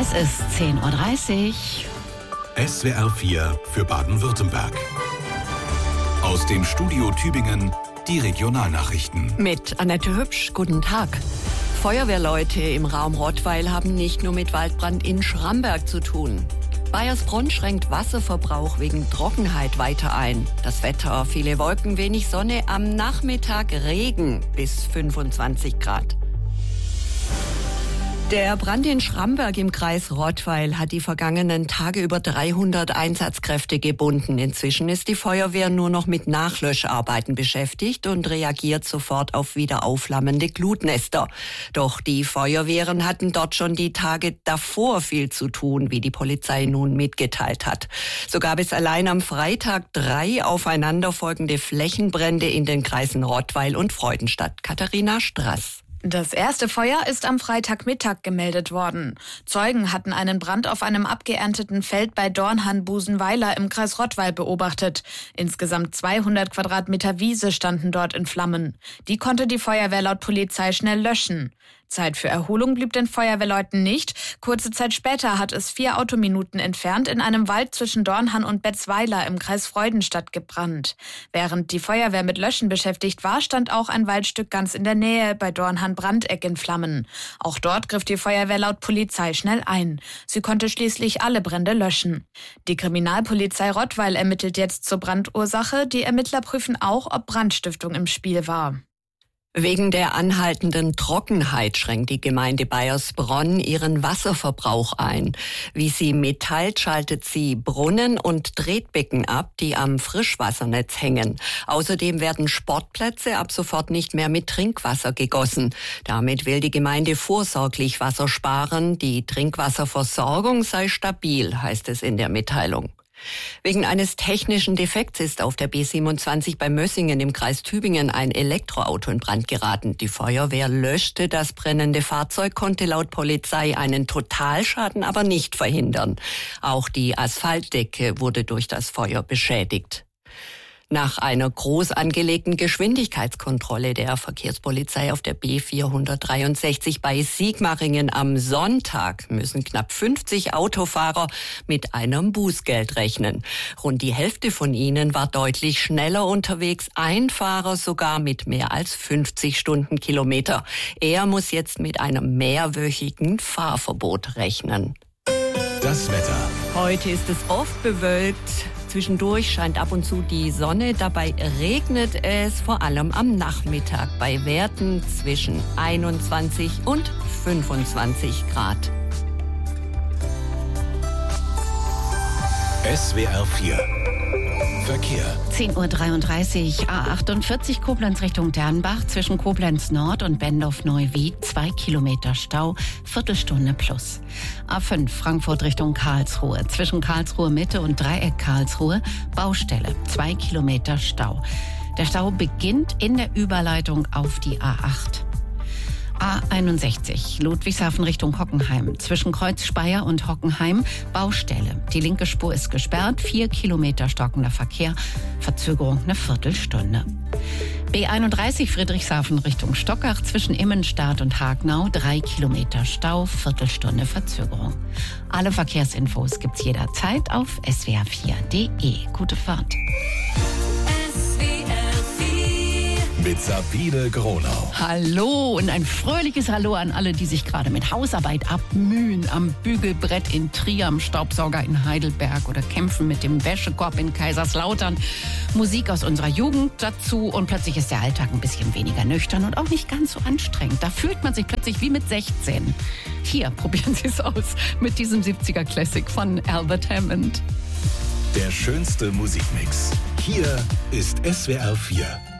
Es ist 10:30 Uhr. SWR 4 für Baden-Württemberg. Aus dem Studio Tübingen die Regionalnachrichten. Mit Annette Hübsch, guten Tag. Feuerwehrleute im Raum Rottweil haben nicht nur mit Waldbrand in Schramberg zu tun. Baiersbronn schränkt Wasserverbrauch wegen Trockenheit weiter ein. Das Wetter, viele Wolken, wenig Sonne, am Nachmittag Regen bis 25 Grad. Der Brand in Schramberg im Kreis Rottweil hat die vergangenen Tage über 300 Einsatzkräfte gebunden. Inzwischen ist die Feuerwehr nur noch mit Nachlöscharbeiten beschäftigt und reagiert sofort auf wieder aufflammende Glutnester. Doch die Feuerwehren hatten dort schon die Tage davor viel zu tun, wie die Polizei nun mitgeteilt hat. So gab es allein am Freitag 3 aufeinanderfolgende Flächenbrände in den Kreisen Rottweil und Freudenstadt. Katharina Strass. Das erste Feuer ist am Freitagmittag gemeldet worden. Zeugen hatten einen Brand auf einem abgeernteten Feld bei Dornhan-Busenweiler im Kreis Rottweil beobachtet. Insgesamt 200 Quadratmeter Wiese standen dort in Flammen. Die konnte die Feuerwehr laut Polizei schnell löschen. Zeit für Erholung blieb den Feuerwehrleuten nicht. Kurze Zeit später hat es 4 Autominuten entfernt in einem Wald zwischen Dornhan und Betzweiler im Kreis Freudenstadt gebrannt. Während die Feuerwehr mit Löschen beschäftigt war, stand auch ein Waldstück ganz in der Nähe bei Dornhan-Brandeck in Flammen. Auch dort griff die Feuerwehr laut Polizei schnell ein. Sie konnte schließlich alle Brände löschen. Die Kriminalpolizei Rottweil ermittelt jetzt zur Brandursache. Die Ermittler prüfen auch, ob Brandstiftung im Spiel war. Wegen der anhaltenden Trockenheit schränkt die Gemeinde Baiersbronn ihren Wasserverbrauch ein. Wie sie mitteilt, schaltet sie Brunnen und Tretbecken ab, die am Frischwassernetz hängen. Außerdem werden Sportplätze ab sofort nicht mehr mit Trinkwasser gegossen. Damit will die Gemeinde vorsorglich Wasser sparen. Die Trinkwasserversorgung sei stabil, heißt es in der Mitteilung. Wegen eines technischen Defekts ist auf der B27 bei Mössingen im Kreis Tübingen ein Elektroauto in Brand geraten. Die Feuerwehr löschte das brennende Fahrzeug, konnte laut Polizei einen Totalschaden aber nicht verhindern. Auch die Asphaltdecke wurde durch das Feuer beschädigt. Nach einer groß angelegten Geschwindigkeitskontrolle der Verkehrspolizei auf der B463 bei Sigmaringen am Sonntag müssen knapp 50 Autofahrer mit einem Bußgeld rechnen. Rund die Hälfte von ihnen war deutlich schneller unterwegs, ein Fahrer sogar mit mehr als 50 Stundenkilometer. Er muss jetzt mit einem mehrwöchigen Fahrverbot rechnen. Das Wetter. Heute ist es oft bewölkt. Zwischendurch scheint ab und zu die Sonne. Dabei regnet es vor allem am Nachmittag bei Werten zwischen 21 und 25 Grad. SWR 4 Verkehr. 10:33 Uhr, A48 Koblenz Richtung Dernbach, zwischen Koblenz Nord und Bendorf-Neuwied, 2 Kilometer Stau, Viertelstunde plus. A5 Frankfurt Richtung Karlsruhe, zwischen Karlsruhe Mitte und Dreieck Karlsruhe, Baustelle, 2 Kilometer Stau. Der Stau beginnt in der Überleitung auf die A8. A61 Ludwigshafen Richtung Hockenheim, zwischen Kreuz Speyer und Hockenheim, Baustelle. Die linke Spur ist gesperrt, 4 Kilometer stockender Verkehr, Verzögerung eine Viertelstunde. B31 Friedrichshafen Richtung Stockach, zwischen Immenstadt und Hagnau, 3 Kilometer Stau, Viertelstunde Verzögerung. Alle Verkehrsinfos gibt's jederzeit auf swr4.de. Gute Fahrt. Mit Sabine Gronau. Hallo und ein fröhliches Hallo an alle, die sich gerade mit Hausarbeit abmühen, am Bügelbrett in Trier, am Staubsauger in Heidelberg oder kämpfen mit dem Wäschekorb in Kaiserslautern. Musik aus unserer Jugend dazu und plötzlich ist der Alltag ein bisschen weniger nüchtern und auch nicht ganz so anstrengend. Da fühlt man sich plötzlich wie mit 16. Hier, probieren Sie es aus mit diesem 70er Classic von Albert Hammond. Der schönste Musikmix. Hier ist SWR 4.